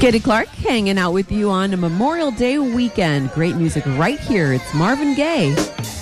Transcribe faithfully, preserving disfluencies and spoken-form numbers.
Kitty Clark hanging out with you on a Memorial Day weekend. Great music right here. It's Marvin Gaye.